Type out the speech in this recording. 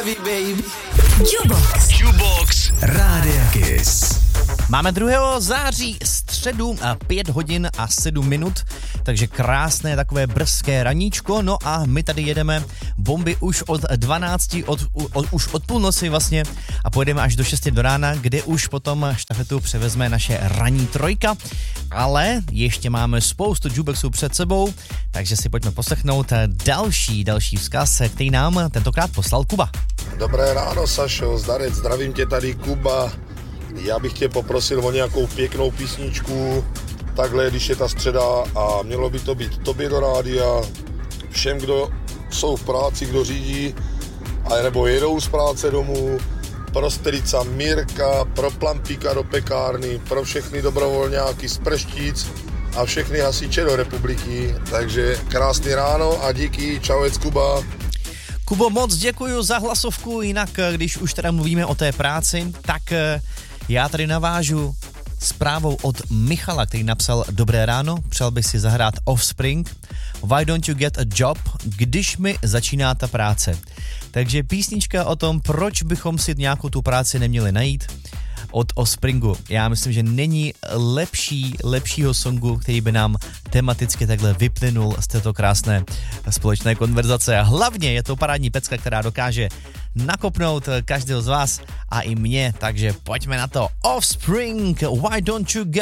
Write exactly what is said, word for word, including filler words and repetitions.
love you, baby. Jukebox. Jukebox. Rádia Kiss. Máme druhého září, středu, pět hodin a sedm minut, takže krásné takové brzké raníčko, no a my tady jedeme bomby už od dvanácti, od, od, už od půlnoci vlastně a pojedeme až do šesti do rána, kde už potom štafetu převezme naše ranní trojka, ale ještě máme spoustu jukeboxů před sebou, takže si pojďme poslechnout další, další vzkaz, který nám tentokrát poslal Kuba. Dobré ráno, Sašo, zdarec, zdravím tě tady, Kuba. Já bych tě poprosil o nějakou pěknou písničku, takhle, když je ta středa a mělo by to být tobě do rádia, všem, kdo jsou v práci, kdo řídí, a nebo jedou z práce domů, pro strica Mirka, pro Plampíka do pekárny, pro všechny dobrovolňáky z Preštíc a všechny hasiče do republiky. Takže krásný ráno a díky, čauec Kuba. Kubo, moc děkuju za hlasovku, jinak když už teda mluvíme o té práci, tak já tady navážu zprávou od Michala, který napsal: Dobré ráno, přál bych si zahrát Offspring, Why don't you get a job, když mi začíná ta práce. Takže písnička o tom, proč bychom si nějakou tu práci neměli najít, od Offspringu. Já myslím, že není lepší, lepšího songu, který by nám tematicky takhle vyplynul z této krásné společné konverzace. A hlavně je to parádní pecka, která dokáže nakopnout každého z vás a i mě, takže pojďme na to. Offspring, Why don't you get